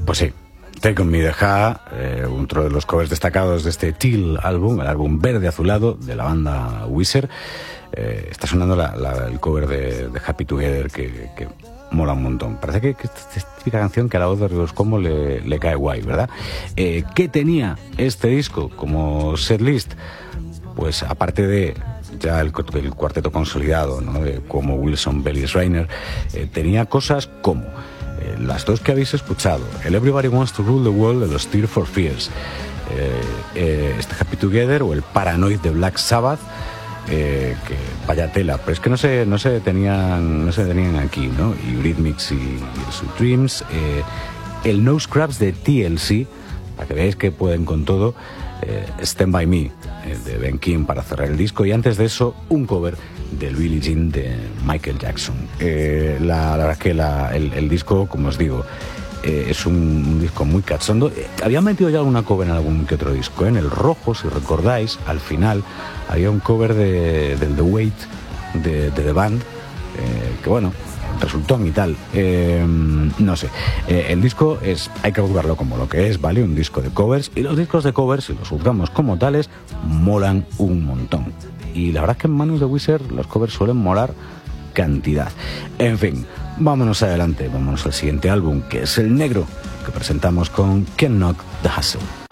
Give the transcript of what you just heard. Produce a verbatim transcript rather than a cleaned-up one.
Pues sí, Take On Me de Ha, eh, otro de los covers destacados de este Teal álbum, el álbum verde azulado de la banda Weezer. Eh, está sonando la, la, el cover de, de Happy Together que, que mola un montón. Parece que, que esta es típica canción que a la voz de Ríos Como le, le cae guay, ¿verdad? Eh, ¿Qué tenía este disco como setlist? Pues aparte de ya el, el cuarteto consolidado, ¿no?, de como Wilson, Bell y Reiner, eh, tenía cosas como eh, las dos que habéis escuchado, el Everybody Wants to Rule the World de los Tears for Fears, eh, eh, este Happy Together o el Paranoid de Black Sabbath, eh, que vaya tela, pero es que no se, no se detenían no se detenían aquí, ¿no? Y Eurythmics y, y Sweet Dreams, eh, el No Scraps de T L C, para que veáis que pueden con todo, eh, Stand By Me, eh, de Ben King para cerrar el disco, y antes de eso un cover del Billie Jean de Michael Jackson. Eh, la, la verdad es que la, el, el disco, como os digo, eh, es un, un disco muy cachondo. Eh, habían metido ya alguna cover en algún que otro disco, ¿eh? En el rojo, si recordáis, al final había un cover de, del The Weight de, de The Band, eh, que bueno, resultó y tal, eh, no sé, eh, el disco es, hay que juzgarlo como lo que es, ¿vale? Un disco de covers, y los discos de covers, si los juzgamos como tales, molan un montón, y la verdad es que en manos de Weezer los covers suelen molar cantidad. En fin, vámonos adelante, vámonos al siguiente álbum, que es el negro, que presentamos con Can't Knock the Hustle.